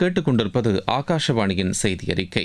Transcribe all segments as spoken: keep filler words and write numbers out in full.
கேட்டுக்கொண்டிருப்பது ஆகாஷவாணியின் செய்தி அறிக்கை.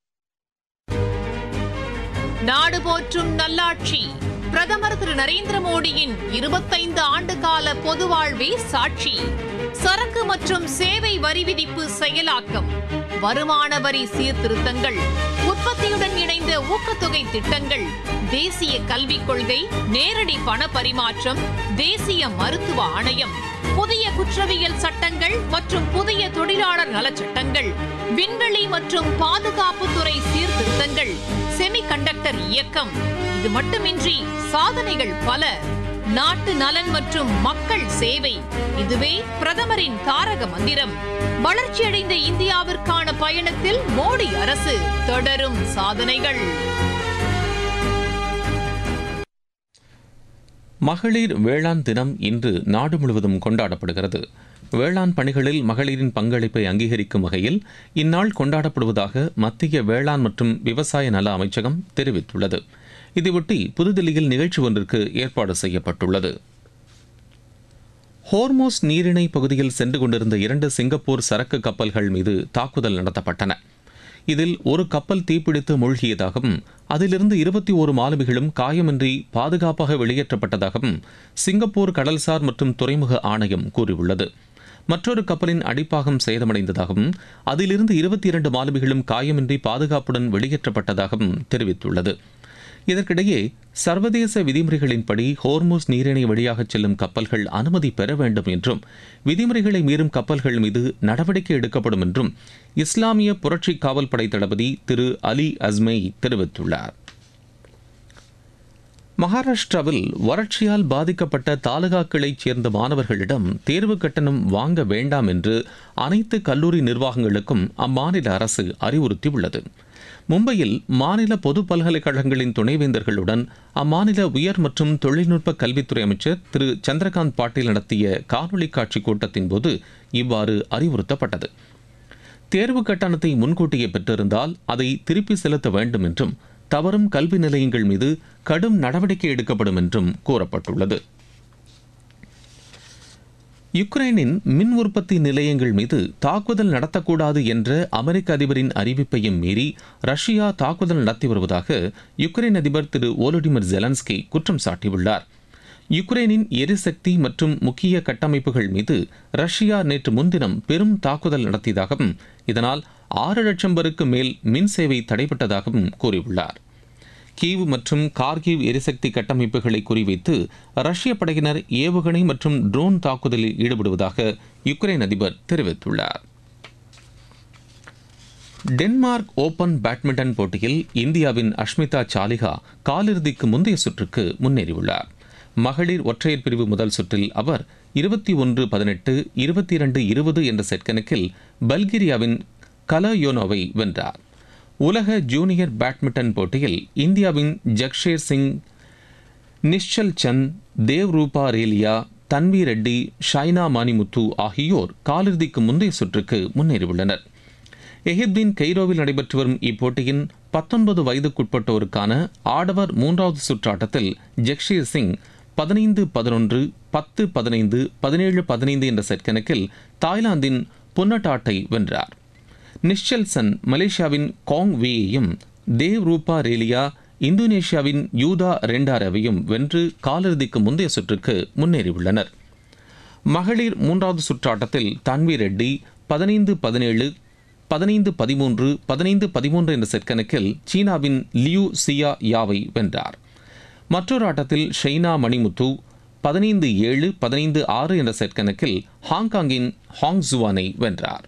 நாடு போற்றும் நல்லாட்சி பிரதமர் திரு நரேந்திர மோடியின் இருபத்தைந்து ஆண்டு கால பொது வாழ்வே சாட்சி. சரக்கு மற்றும் சேவை வரி விதிப்பு செயலாக்கம், வருமான வரி சீர்திருத்தங்கள், உற்பத்தியுடன் இணைந்த ஊக்கத்தொகை திட்டங்கள், தேசிய கல்விக் கொள்கை, நேரடி பண பரிமாற்றம், தேசிய மருத்துவ ஆணையம், புதிய குற்றவியல் சட்டங்கள் மற்றும் புதிய தொழிலாளர் நலச்சட்டங்கள், விண்வெளி மற்றும் பாதுகாப்புத்துறை சீர்திருத்தங்கள், செமிகண்டக்டர் இயக்கம். இது மட்டுமின்றி சாதனைகள் பல. நாட்டு நலன் மற்றும் மக்கள் சேவை, இதுவே பிரதமரின் தாரக மந்திரம். வளர்ச்சியடைந்த இந்தியாவிற்கான பயணத்தில் மோடி அரசு, தொடரும் சாதனைகள். மகளிர் வேளாண் தினம் இன்று நாடு முழுவதும் கொண்டாடப்படுகிறது. வேளாண் பணிகளில் மகளிரின் பங்களிப்பை அங்கீகரிக்கும் வகையில் இந்நாள் கொண்டாடப்படுவதாக மத்திய வேளாண் மற்றும் விவசாய நல அமைச்சகம் தெரிவித்துள்ளது. இதையொட்டி புதுதில்லியில் நிகழ்ச்சி ஒன்றிற்கு ஏற்பாடு செய்யப்பட்டுள்ளது. ஹோர்மோஸ் நீரிணை பகுதியில் சென்று கொண்டிருந்த இரண்டு சிங்கப்பூர் சரக்கு கப்பல்கள் மீது தாக்குதல் நடத்தப்பட்டன. இதில் ஒரு கப்பல் தீப்பிடித்து மூழ்கியதாகவும் அதிலிருந்து இருபத்தி ஓரு மாலுமிகளும் காயமின்றி பாதுகாப்பாக வெளியேற்றப்பட்டதாகவும் சிங்கப்பூர் கடல்சார் மற்றும் துறைமுக ஆணையம் கூறியுள்ளது. மற்றொரு கப்பலின் அடிப்பாகம் சேதமடைந்ததாகவும் அதிலிருந்து இருபத்தி இரண்டு மாலுமிகளும் காயமின்றி பாதுகாப்புடன் வெளியேற்றப்பட்டதாகவும் தெரிவித்துள்ளது. இதற்கிடையே சர்வதேச விதிமுறைகளின்படி ஹோர்முஸ் நீரிணை வழியாக செல்லும் கப்பல்கள் அனுமதி பெற வேண்டும் என்றும் விதிமுறைகளை மீறும் கப்பல்கள் மீது நடவடிக்கை எடுக்கப்படும் என்றும் இஸ்லாமிய புரட்சி காவல் படை தளபதி திரு அலி அஸ்மை தெரிவித்துள்ளார். மகாராஷ்டிராவில் வறட்சியால் பாதிக்கப்பட்ட தாலுகாக்களைச் சேர்ந்த மாணவர்களிடம் தேர்வு கட்டணம் வாங்க வேண்டாம் என்று அனைத்து கல்லூரி நிர்வாகங்களுக்கும் அம்மாநில அரசு அறிவுறுத்தியுள்ளது. மும்பையில் மாநில பொது பல்கலைக்கழகங்களின் துணைவேந்தர்களுடன் அம்மாநில உயர் மற்றும் தொழில்நுட்ப கல்வித்துறை அமைச்சர் திரு சந்திரகாந்த் பாட்டீல் நடத்திய காணொலி காட்சி கூட்டத்தின் போது இவ்வாறு அறிவுறுத்தப்பட்டது. தேர்வு கட்டணத்தை முன்கூட்டியே பெற்றிருந்தால் அதை திருப்பி செலுத்த வேண்டும் என்றும் தவறும் கல்வி நிலையங்கள் மீது கடும் நடவடிக்கை எடுக்கப்படும் என்றும் கூறப்பட்டுள்ளது. யுக்ரைனின் மின் உற்பத்தி நிலையங்கள் மீது தாக்குதல் நடத்தக்கூடாது என்ற அமெரிக்க அதிபரின் அறிவிப்பையும் மீறி ரஷ்யா தாக்குதல் நடத்தி வருவதாக யுக்ரைன் அதிபர் திரு வோலோடிமிர் ஜெலன்ஸ்கி குற்றம் சாட்டியுள்ளார். யுக்ரைனின் எரிசக்தி மற்றும் முக்கிய கட்டமைப்புகள் மீது ரஷ்யா நேற்று முன்தினம் பெரும் தாக்குதல் நடத்தியதாகவும் இதனால் ஆறு லட்சம் பேருக்கு மேல் மின் சேவை தடைபட்டதாகவும் கூறியுள்ளார். கீவ் மற்றும் கார்கிவ் எரிசக்தி கட்டமைப்புகளை குறிவைத்து ரஷ்ய படையினர் ஏவுகணை மற்றும் ட்ரோன் தாக்குதலில் ஈடுபடுவதாக யுக்ரைன் அதிபர் தெரிவித்துள்ளார். டென்மார்க் ஓபன் பேட்மிண்டன் போட்டியில் இந்தியாவின் அஷ்மிதா சாலிஹா காலிறுதிக்கு முந்தைய சுற்றுக்கு முன்னேறியுள்ளார். மகளிர் ஒற்றையர் பிரிவு முதல் சுற்றில் அவர் இருபத்தி ஒன்று பதினெட்டு இருபத்தி இரண்டு இருபது என்ற செட் கணக்கில் பல்கேரியாவின் கலயோனோவை வென்றார். உலக ஜூனியர் பேட்மிண்டன் போட்டியில் இந்தியாவின் ஜக்ஷேர் சிங், நிஷல் சந்த், தேவ் ரூபா ரேலியா, தன்வி ரெட்டி, ஷைனா மானிமுத்து ஆகியோர் காலிறுதிக்கு முந்தைய சுற்றுக்கு முன்னேறியுள்ளனர். எகிப்தின் கெய்ரோவில் நடைபெற்று வரும் இப்போட்டியின் பத்தொன்பது வயதுக்குட்பட்டோருக்கான ஆடவர் மூன்றாவது சுற்றாட்டத்தில் ஜக்ஷேர் சிங் பதினைந்து பதினொன்று, பத்து பதினைந்து, பதினேழு பதினைந்து என்ற செட் கணக்கில் தாய்லாந்தின் புன்னட்டாட்டை வென்றார். நிஷல் சன் மலேசியாவின் காங் வீயையும், தேவ் ரூபா ரேலியா இந்தோனேஷியாவின் யூதா ரெண்டாரவையும் வென்று காலிறுதிக்கு முந்தைய சுற்றுக்கு முன்னேறியுள்ளனர். மகளிர் மூன்றாவது சுற்றாட்டத்தில் தன்வி ரெட்டி பதினைந்து பதினேழு, பதினைந்து பதிமூன்று, பதினைந்து பதிமூன்று என்ற செட் கணக்கில் சீனாவின் லியூ சியா யாவை வென்றார். மற்றொரு ஆட்டத்தில் ஷைனா மணிமுத்து பதினைந்து ஏழு, பதினைந்து ஆறு என்ற செட் கணக்கில் ஹாங்காங்கின் ஹாங் ஜுவானை வென்றார்.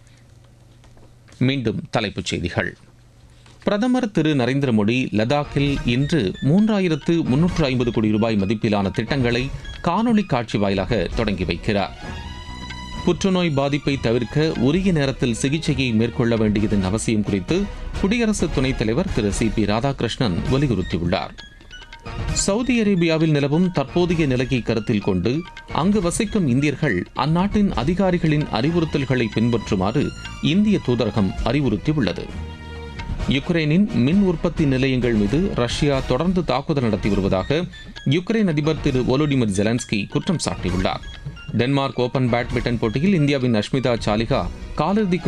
மீண்டும் தலைப்புச் செய்திகள். பிரதமர் திரு நரேந்திர மோடி லடாக்கில் இன்று மூன்றாயிரத்து முன்னூற்று ஐம்பது கோடி ரூபாய் மதிப்பிலான திட்டங்களை காணொலி காட்சி வாயிலாக தொடங்கி வைக்கிறார். புற்றுநோய் பாதிப்பை தவிர்க்க உரிய நேரத்தில் சிகிச்சையை மேற்கொள்ள வேண்டியதன் அவசியம் குறித்து குடியரசு துணைத் தலைவர் திரு சி பி ராதாகிருஷ்ணன் வலியுறுத்தியுள்ளார். சவுதி அரேபியாவில் நிலவும் தற்போதைய நிலையை கருத்தில் கொண்டு அங்கு வசிக்கும் இந்தியர்கள் அந்நாட்டின் அதிகாரிகளின் அறிவுறுத்தல்களை பின்பற்றுமாறு இந்திய தூதரகம் அறிவுறுத்தியுள்ளது. யுக்ரைனின் மின் உற்பத்தி நிலையங்கள் மீது ரஷ்யா தொடர்ந்து தாக்குதல் நடத்தி வருவதாக யுக்ரைன் அதிபர் திரு வோலோடிமிர் ஜெலன்ஸ்கி குற்றம் சாட்டியுள்ளார். டென்மார்க் ஓபன் பேட்மிண்டன் போட்டியில் இந்தியாவின் அஷ்மிதா சாலிஹா காலிறுதிக்கு